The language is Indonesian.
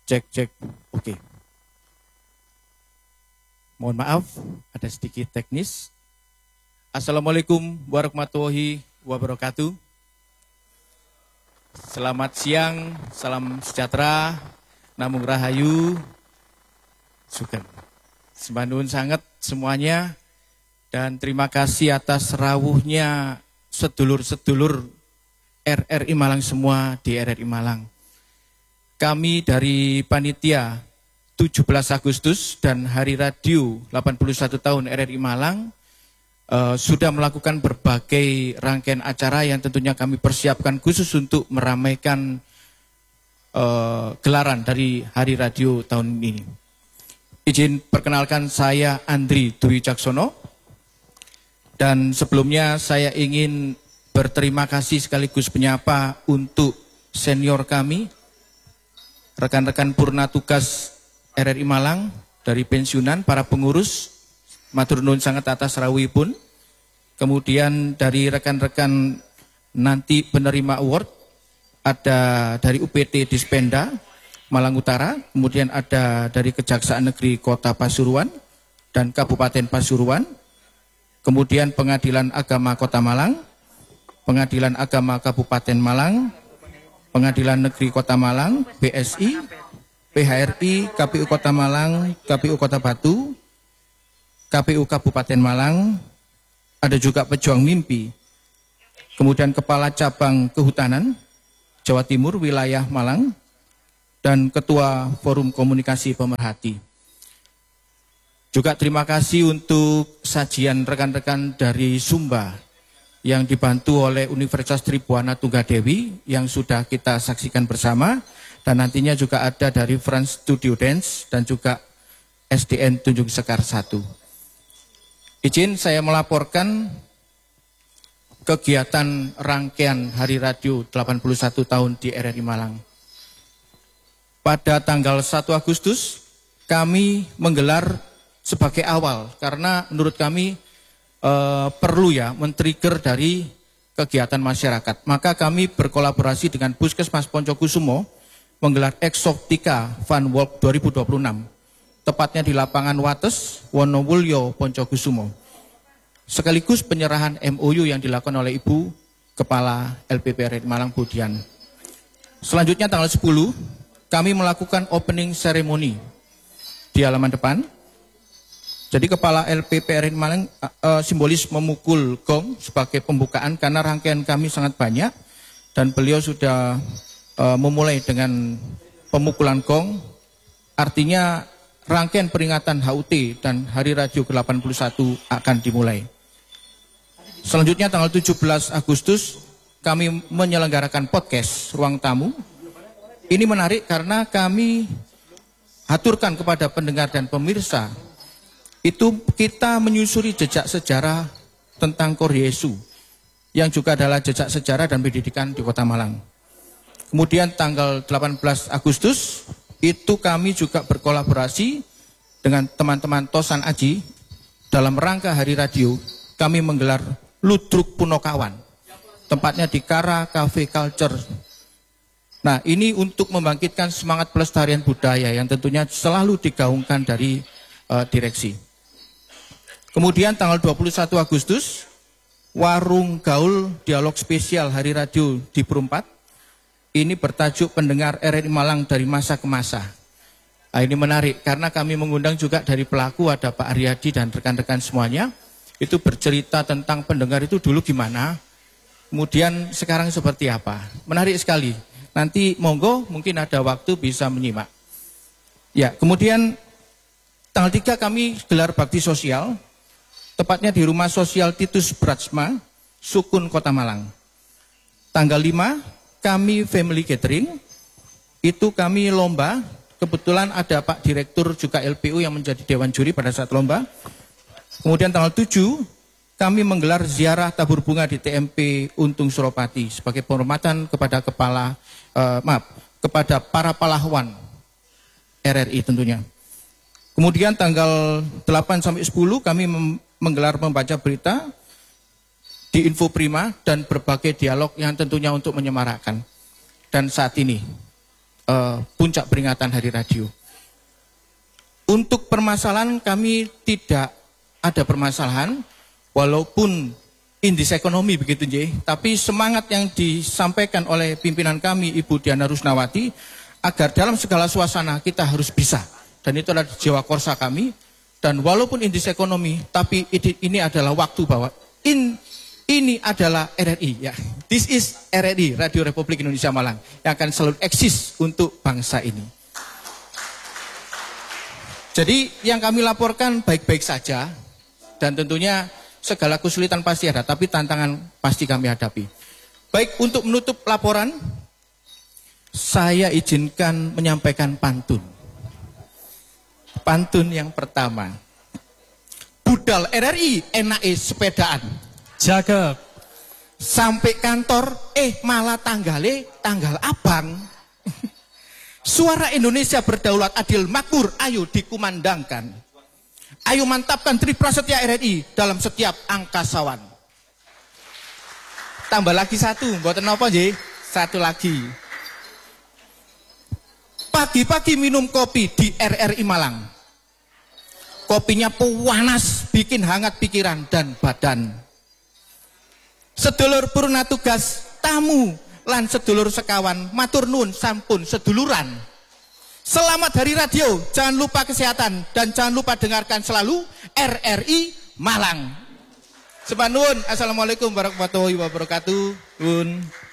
Cek, cek. Oke. Mohon maaf, ada sedikit teknis. Assalamualaikum warahmatullahi wabarakatuh. Selamat siang, salam sejahtera, namung rahayu. Sugeng. Sembah nuwun sanget semuanya. Dan terima kasih atas rawuhnya sedulur-sedulur RRI Malang semua di RRI Malang. Kami dari panitia 17 Agustus dan Hari Radio 81 tahun RRI Malang sudah melakukan berbagai rangkaian acara yang tentunya kami persiapkan khusus untuk meramaikan gelaran dari Hari Radio tahun ini. Izin perkenalkan, saya Andri Dwi Caksono, dan sebelumnya saya ingin berterima kasih sekaligus menyapa untuk senior kami, rekan-rekan purna tugas RRI Malang dari pensiunan, para pengurus, matur nuwun sangat atas rawuhipun. Kemudian dari rekan-rekan nanti penerima award, ada dari UPT Dispenda Malang Utara, kemudian ada dari Kejaksaan Negeri Kota Pasuruan dan Kabupaten Pasuruan, kemudian Pengadilan Agama Kota Malang, Pengadilan Agama Kabupaten Malang, Pengadilan Negeri Kota Malang, BSI, PHRI, KPU Kota Malang, KPU Kota Batu, KPU Kabupaten Malang, ada juga Pejuang Mimpi, kemudian Kepala Cabang Kehutanan Jawa Timur Wilayah Malang, dan Ketua Forum Komunikasi Pemerhati. Juga terima kasih untuk sajian rekan-rekan dari Sumba yang dibantu oleh Universitas Tribuana Tunggadewi yang sudah kita saksikan bersama, dan nantinya juga ada dari France Studio Dance dan juga SDN Tunjung Sekar 1. Izin saya melaporkan kegiatan rangkaian Hari Radio 81 tahun di RRI Malang. Pada tanggal 1 Agustus kami menggelar sebagai awal, karena menurut kami perlu ya men-trigger dari kegiatan masyarakat. Maka kami berkolaborasi dengan Puskesmas Poncokusumo menggelar Exotica Fun Walk 2026, tepatnya di lapangan Wates, Wonowulyo, Poncokusumo. Sekaligus penyerahan MOU yang dilakukan oleh Ibu Kepala LPP RRI Malang Budian. Selanjutnya tanggal 10 kami melakukan opening ceremony di halaman depan. Jadi Kepala LPP RRI Malang simbolis memukul gong sebagai pembukaan, karena rangkaian kami sangat banyak dan beliau sudah memulai dengan pemukulan gong. Artinya rangkaian peringatan HUT dan Hari Radio ke-81 akan dimulai. Selanjutnya tanggal 17 Agustus kami menyelenggarakan podcast Ruang Tamu. Ini menarik karena kami aturkan kepada pendengar dan pemirsa, itu kita menyusuri jejak sejarah tentang Kor Yesu, yang juga adalah jejak sejarah dan pendidikan di Kota Malang. Kemudian tanggal 18 Agustus itu kami juga berkolaborasi dengan teman-teman Tosan Aji dalam rangka Hari Radio. Kami menggelar Ludruk Punokawan, tempatnya di Kara Cafe Culture. Nah, ini untuk membangkitkan semangat pelestarian budaya yang tentunya selalu digaungkan dari direksi. Kemudian tanggal 21 Agustus, Warung Gaul Dialog Spesial Hari Radio di Perumpat. Ini bertajuk Pendengar RRI Malang dari Masa ke Masa. Nah, ini menarik karena kami mengundang juga dari pelaku, ada Pak Aryadi dan rekan-rekan semuanya. Itu bercerita tentang pendengar itu dulu gimana, kemudian sekarang seperti apa. Menarik sekali. Nanti monggo mungkin ada waktu bisa menyimak. Ya, kemudian tanggal 3 kami gelar bakti sosial, tepatnya di Rumah Sosial Titus Bratsma, Sukun, Kota Malang. Tanggal 5 kami family gathering, itu kami lomba, kebetulan ada Pak Direktur juga LPU yang menjadi Dewan Juri pada saat lomba. Kemudian tanggal 7 kami menggelar ziarah tabur bunga di TMP Untung Suropati sebagai penghormatan kepada kepada para pahlawan RRI tentunya. Kemudian tanggal 8 sampai 10 kami menggelar membaca berita di Info Prima dan berbagai dialog yang tentunya untuk menyemarakkan. Dan saat ini puncak peringatan Hari Radio. Untuk permasalahan kami tidak ada permasalahan, walaupun indeks ekonomi begitu tapi semangat yang disampaikan oleh pimpinan kami Ibu Diana Rusnawati agar dalam segala suasana kita harus bisa, dan itu adalah jiwa korsa kami. Dan walaupun indeks ekonomi, tapi ini adalah waktu bahwa ini adalah RRI ya. This is RRI, Radio Republik Indonesia Malang, yang akan selalu eksis untuk bangsa ini. Jadi yang kami laporkan baik-baik saja, dan tentunya segala kesulitan pasti ada, tapi tantangan pasti kami hadapi. Baik, untuk menutup laporan, saya izinkan menyampaikan pantun. Pantun yang pertama. Budal RRI enake sepedaan. Cakep. Sampai kantor, malah tanggal abang. Suara Indonesia berdaulat adil makmur, ayo dikumandangkan. Ayo mantapkan Triprasetya RRI dalam setiap angkasawan. Tambah lagi satu, mboten napa nggih? Satu lagi. Pagi-pagi minum kopi di RRI Malang. Kopinya panas, bikin hangat pikiran dan badan. Sedulur purna tugas, tamu, lan sedulur sekawan, matur nuwun sampun seduluran. Selamat Hari Radio, jangan lupa kesehatan, dan jangan lupa dengarkan selalu RRI Malang. Sembah nuwun, assalamualaikum warahmatullahi wabarakatuh.